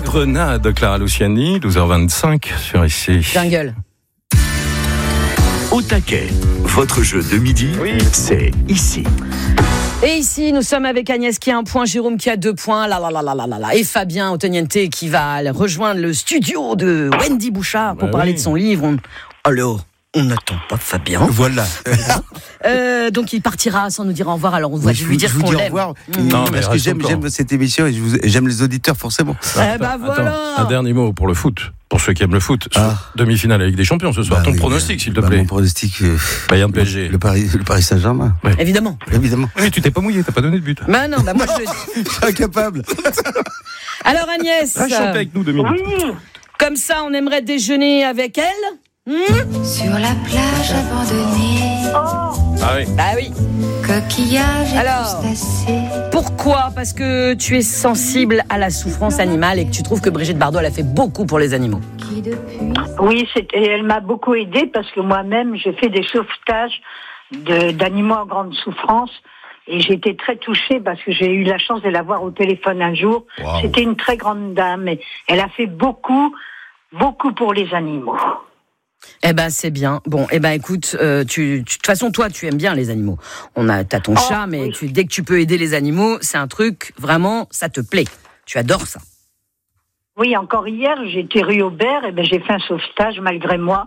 Grenade, Clara Luciani, 12h25 sur ici. Jungle. Au taquet, votre jeu de midi, c'est ici. Et ici, nous sommes avec Agnès qui a 1 point, Jérôme qui a 2 points, et Fabien Ottoniente qui va rejoindre le studio de Wendy Bouchard pour parler de son livre. Alors, on n'attend pas Fabien. Voilà. Donc il partira sans nous dire au revoir. Alors on va lui dire qu'on l'aime. Au revoir. Non, parce que j'aime cette émission et j'aime les auditeurs forcément. Voilà. Un dernier mot pour le foot. Pour ceux qui aiment le foot, demi-finale avec des champions ce soir. Ton pronostic, s'il te plaît. Mon pronostic, Bayern PSG. Le Paris Saint-Germain. Ouais. Évidemment. Oui, tu t'es pas mouillé, t'as pas donné de but. Moi je le dis. Je suis incapable. Alors Agnès, Reste chanter avec nous 2 minutes. Oui. Comme ça, on aimerait déjeuner avec elle. Sur la plage abandonnée. Ah oui. Bah oui. Coquillage et Alors, crustacés. pourquoi ? Parce que tu es sensible à la souffrance animale et que tu trouves que Brigitte Bardot, elle a fait beaucoup pour les animaux. Qui depuis Oui, elle m'a beaucoup aidée parce que moi-même, j'ai fait des sauvetages d'animaux en grande souffrance et j'ai été très touchée parce que j'ai eu la chance de la voir au téléphone un jour. Wow. C'était une très grande dame et elle a fait beaucoup pour les animaux. Eh ben c'est bien. Bon, écoute, de toute façon toi tu aimes bien les animaux. T'as ton chat, mais oui. Dès que tu peux aider les animaux, c'est un truc vraiment, ça te plaît. Tu adores ça. Oui, encore hier j'étais rue Aubert et j'ai fait un sauvetage malgré moi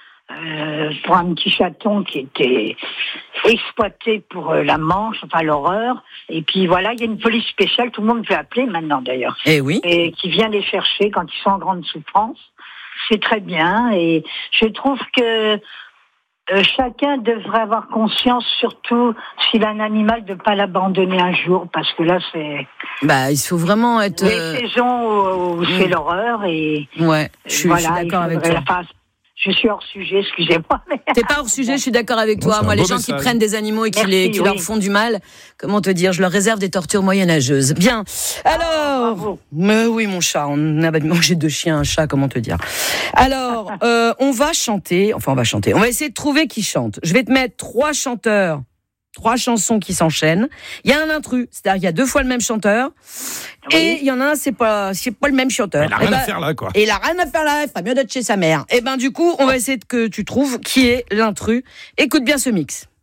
pour un petit chaton qui était exploité pour la Manche, enfin l'horreur. Et puis voilà, il y a une police spéciale, tout le monde peut appeler maintenant d'ailleurs. Eh oui. Et qui vient les chercher quand ils sont en grande souffrance. C'est très bien et je trouve que chacun devrait avoir conscience, surtout s'il a un animal, de ne pas l'abandonner un jour parce que là c'est... il faut vraiment être... Les saisons où c'est l'horreur et... Ouais, je suis d'accord avec toi. Je suis hors sujet, excusez-moi. Mais... T'es pas hors sujet, je suis d'accord avec toi. Moi, les gens qui prennent des animaux et qui leur font du mal, comment te dire, je leur réserve des tortures moyenâgeuses. Bien. Alors, mais oui, mon chat, on a mangé 2 chiens, un chat, comment te dire. Alors, on va chanter. On va essayer de trouver qui chante. Je vais te mettre 3 chanteurs. 3 chansons qui s'enchaînent. Il y a un intrus, c'est-à-dire qu'il y a 2 fois le même chanteur. Oui. Et il y en a un, c'est pas le même chanteur. Il a rien à faire là, quoi. Et il a rien à faire là, il ferait mieux d'être chez sa mère. Et du coup, on va essayer que tu trouves qui est l'intrus. Écoute bien ce mix.